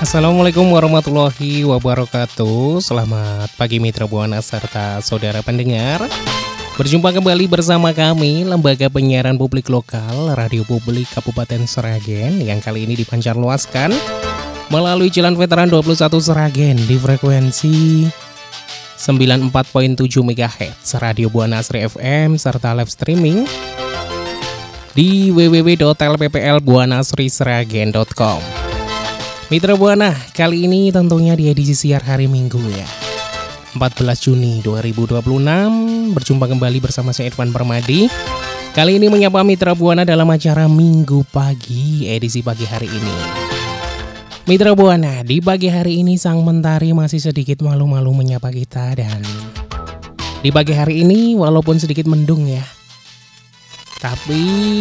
Assalamualaikum warahmatullahi wabarakatuh. Selamat pagi Mitra Buana serta saudara pendengar. Berjumpa kembali bersama kami Lembaga Penyiaran Publik Lokal Radio Publik Kabupaten Sragen, yang kali ini dipancarluaskan melalui Jalan Veteran 21 Sragen di frekuensi 94.7 MHz Radio Buana Asri FM serta live streaming di www.lpplbuanasrisragen.com. Mitra Buana, kali ini tentunya di edisi siar hari Minggu ya, 14 Juni 2026. Berjumpa kembali bersama saya Irfan Permadi. Kali ini menyapa Mitra Buana dalam acara Minggu Pagi, edisi pagi hari ini. Mitra Buana, di pagi hari ini Sang Mentari masih sedikit malu-malu menyapa kita. Dan di pagi hari ini walaupun sedikit mendung ya, tapi